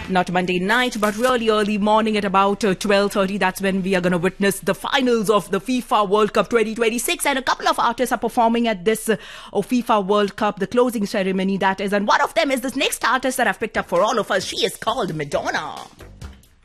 Not Monday night, but really early morning at about 12:30. That's when we are going to witness the finals of the FIFA World Cup 2026. And a couple of artists are performing at this FIFA World Cup, the closing ceremony that is. And one of them is this next artist that I've picked up for all of us. She is called Madonna.